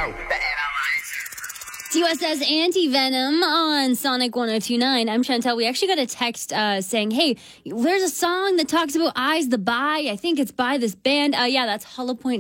go. TUSS Anti-Venom on Sonic 102.9. I'm Chantel. We actually got a text saying, hey, there's a song that talks about Eyes the Buy. I think it's by this band. Yeah, that's Hollow Point